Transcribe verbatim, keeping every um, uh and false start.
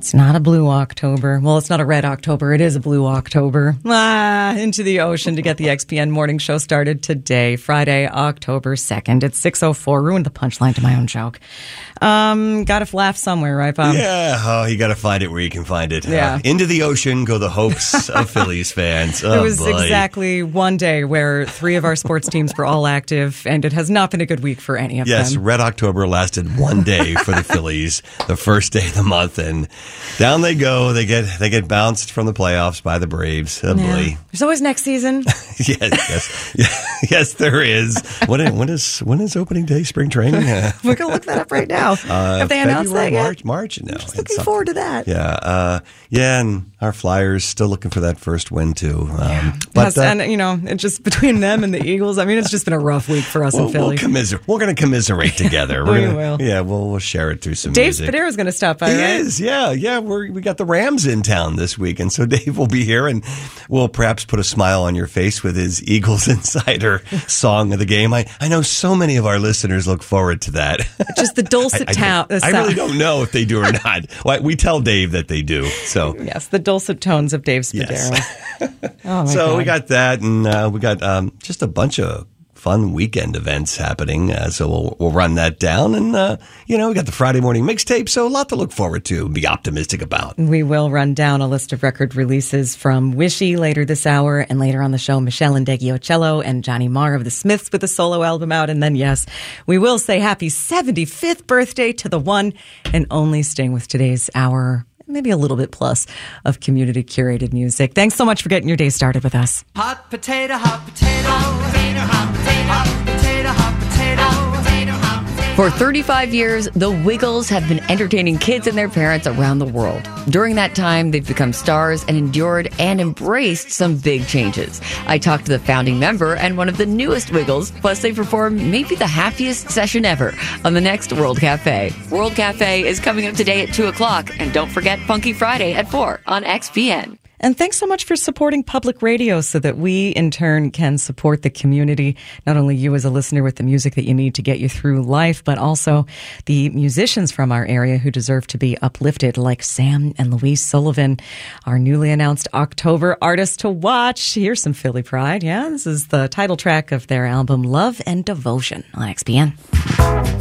It's not a blue October. Well, it's not a red October. It is a blue October. Ah, into the ocean to get the X P N morning show started today, Friday, October second. It's six oh four. Ruined the punchline to my own joke. Um, got to laugh somewhere, right, Bob? Yeah, oh, you got to find it where you can find it. Yeah. Uh, into the ocean go the hopes of Phillies fans. Oh, there was boy. exactly one day where three of our sports teams were all active, and it has not been a good week for any of yes, them. Yes, Red October lasted one day for the Phillies, the first day of the month, and down they go. They get they get bounced from the playoffs by the Braves. Oh, yeah. boy. There's always next season. yes, yes, yes, yes, there is. When is, when is when is opening day spring training? Uh, We're gonna look that up right now. Uh, Have they announced February, that yet? March, March? No. I'm just looking forward to that. Yeah, uh, yeah, and our Flyers still looking for that first win too. Um, Yeah. but yes, uh, and you know, it's just between them and the Eagles. I mean, it's just been a rough week for us we'll, in Philly. We'll commiserate. We're going to commiserate together. We're We gonna, will. Yeah, we'll we'll share it through some Dave music. Spadero is going to stop by, He right? is, yeah, yeah. We're, we got the Rams in town this week, and so Dave will be here, and we'll perhaps put a smile on your face with his Eagles Insider song of the game. I, I know so many of our listeners look forward to that. Just the dulcet I, I, town. I really don't know if they do or not. Well, we tell Dave that they do. So yes, the dulcet tones of Dave Spadero. Yes. Oh my so God. we got that, and uh, we got um, just a bunch of fun weekend events happening. Uh, so we'll, we'll run that down, and uh, you know, we got the Friday morning mixtape, so a lot to look forward to and be optimistic about. We will run down a list of record releases from Wishy later this hour, and later on the show, Michelle Indeggio-Cello and Johnny Marr of the Smiths with a solo album out. And then, yes, we will say happy seventy-fifth birthday to the one and only Sting with today's hour, maybe a little bit plus, of community curated music. Thanks so much for getting your day started with us. Hot potato, hot potato, hot potato, hot potato, hot potato, hot potato, hot potato, hot potato. For thirty-five years, the Wiggles have been entertaining kids and their parents around the world. During that time, they've become stars and endured and embraced some big changes. I talked to the founding member and one of the newest Wiggles, plus they performed maybe the happiest session ever on the next World Cafe. World Cafe is coming up today at two o'clock, and don't forget Funky Friday at four on X P N. And thanks so much for supporting public radio so that we, in turn, can support the community. Not only you as a listener with the music that you need to get you through life, but also the musicians from our area who deserve to be uplifted, like Sam and Louise Sullivan, our newly announced October artists to watch. Here's some Philly pride. Yeah, this is the title track of their album, Love and Devotion, on X P N.